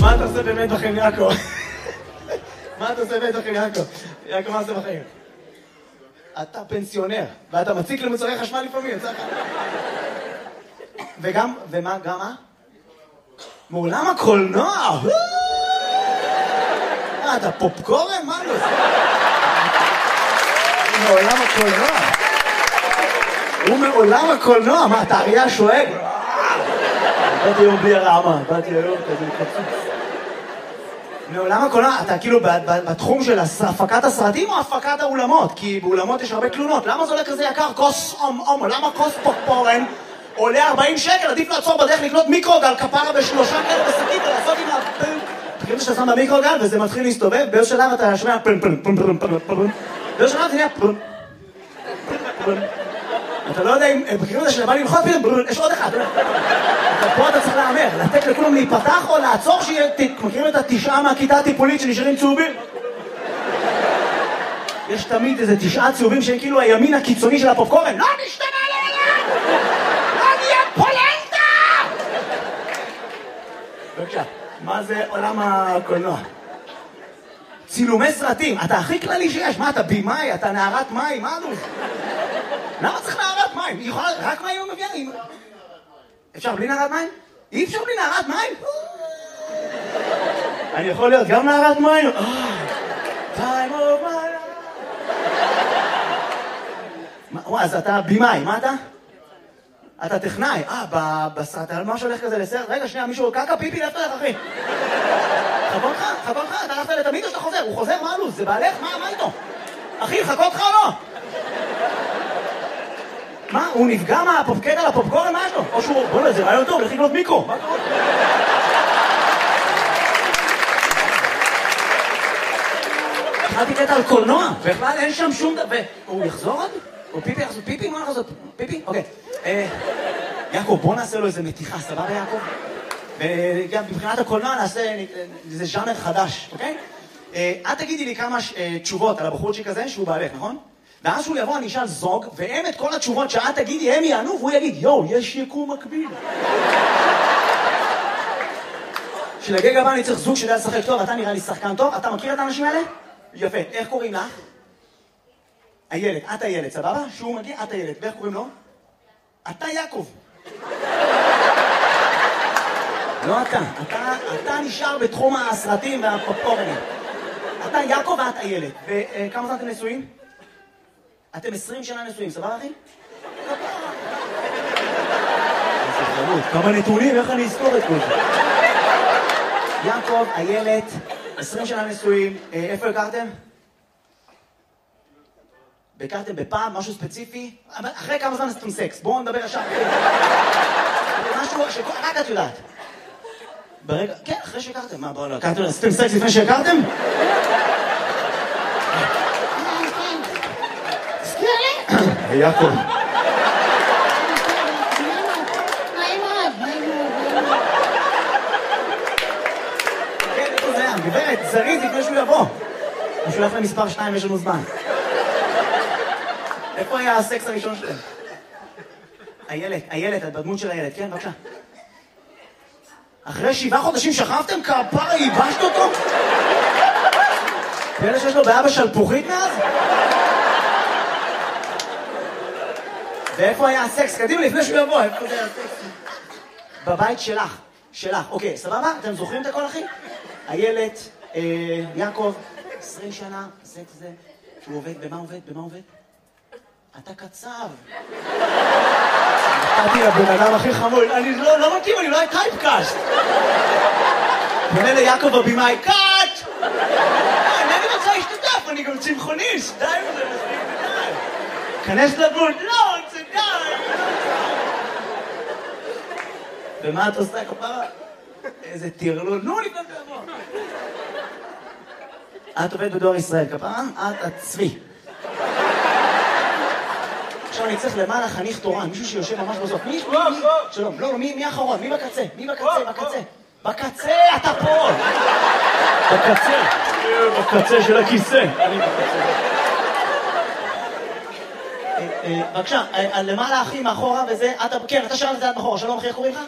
מה אתה עושה באמת בחיים, יעקב? מה אתה עושה באמת בחיים, יעקב? יעקב, מה עושה בחיים? אתה פנסיונר, ואתה מציק למוצרי חשמל לפעמים, יצא לך. וגם, ומה, גם מה? מעולם הקולנוע! אתה פופקורן? מה לא? מעולם הקולנוע. הוא מעולם הקולנוע, מה, אתה אריה שואג? באתי היום בלי הרעמה, באתי היום כזה קצוץ. מעולם הקולנוע, אתה כאילו בתחום של הפקת הסרטים או הפקת האולמות? כי באולמות יש הרבה תלונות. למה זה עולה כזה יקר? כוס למה כוס פופקורן עולה 40 שקל? עדיף לעצור בדרך לקנות מיקרוגל כפרה בשלושה כאלה בשקית ולעשות עם הפן. תקראו שאתה שם במיקרוגל וזה מתחיל להסתובב, באיזו שלב אתה שומע פן פן פן פן פן פן. באיזו שלב זה נהיה פן פן. אתה לא יודע אם בקריאות הזה שבא ללחוץ פתאום, יש עוד אחד. פה אתה צריך לאמר, לתת לכולם להיפתח או לעצור שיהיה, מכירים את 9 מהכיתה הטיפולית שנשארים צהובים? יש תמיד איזה 9 צהובים שהם כאילו הימין הקיצוני של הפופקורן. לא נשתנה לעולם! לא נהיה פולנטה! בבקשה, מה זה עולם הקולנוע? צילומי סרטים, אתה הכי כללי שיש. מה, אתה בימאי, אתה נערת מים, מה זה? למה צריך נערת מים? היא יכולה, רק מים הוא מביאה? אפשר בלי נערת מים? אי אפשר בלי נערת מים? אני יכול להיות גם נערת מים? time of my life. אז אתה בימאי, מה אתה? אתה טכנאי. בסרט, מה שהולך כזה לסרט? רגע, שנייה, מישהו קקה פיפי, לאפת לך, אחי. חכו אותך, אתה הלכת לתמיד או שאתה חוזר? הוא חוזר, מה הלו"ז? זה בעלך? מה איתו? אחי, חכו אותך או לא? מה? הוא נפגע מהפופקט על הפופקורן? מה יש לו? או שהוא... בוא לא, זה רעיון טוב, לך לקנות מיקרו. מה קורה? התחלתי קטע על קולנוע, בכלל אין שם שום דבר... הוא יחזור עוד? או פיפי יחזור? פיפי? מה יחזור? פיפי? אוקיי. יעקב, בוא נעשה לו איזה מתיחה, סבבה יעקב? וגם מבחינת הקולנוע נעשה איזה ז'אנר חדש, אוקיי? את תגידי לי כמה תשובות על הבחורצ'יק הזה שהוא בעלך, נכון? ואז שהוא יבוא, אני אשאל זוג, והם את כל התשובות שאת תגידי, הם יענו, והוא יגיד, יואו, יש יקום מקביל. שלגג הבא אני צריך זוג שיודע לשחק טוב, אתה נראה לי שחקן טוב, אתה מכיר את האנשים האלה? יפה, איך קוראים לך? הילד, את הילד, סבבה? שהוא מגיע, את הילד, ואיך קוראים לו? אתה יעקב. לא אתה נשאר בתחום הסרטים והפופקורנים. אתה יעקב ואת הילד. וכמה זמן אתם נשואים? אתם 20 שנה נשואים, סבבה אחי? כמה נתונים, איך אני אזכור את כל זה? יעקב, הילד, 20 שנה נשואים, איפה הכרתם? הכרתם בפעם, משהו ספציפי? אחרי כמה זמן עשיתם סקס? בואו נדבר ישר. משהו שרק את יודעת. ברגע, כן, אחרי שהכרתם. מה, בואו לא, עשיתם סקס לפני שהכרתם? יעקב. כן, איפה זה היה? גברת, זריז לפני שהוא יבוא. הוא שולח למספר 2, יש לנו זמן. איפה היה הסקס הראשון שלהם? הילד, את בדמות של הילד, כן, בבקשה. אחרי 7 חודשים שכבתם? כפרה, ייבשת אותו? ואלה שיש לו בעיה בשלפוחית מאז? ואיפה היה הסקס? קדימה, לפני שהוא יבוא, איפה זה הסקס? בבית שלך, אוקיי, סבבה? אתם זוכרים את הכל, אחי? הילד, יעקב, 20 שנה, הסקס זה, שהוא עובד, במה עובד? אתה קצב. נתתי לבן אדם הכי חמוד, אני לא מתאים, אני לא הייתי טייפקאסט. פונה ליעקב הבימאי, קאט! אני רוצה להשתתף, אני גם צמחוניסט, די וזה מספיק ודי. כנס לדמות, לא, זה די. ומה את עושה כפרה? איזה תירלול, נו לפני תבוא. את עובדת בדואר ישראל, כפרה? את הצבי. עכשיו אני צריך למעלה חניך תורן, מישהו שיושב ממש בסוף. מי? שלום, לא, מי האחרון? מי בקצה? בקצה, אתה פה! בקצה של הכיסא. בבקשה, למעלה אחי מאחורה וזה, כן, אתה שאל את זה עד מאחורה, שלום אחי, איך קוראים לך?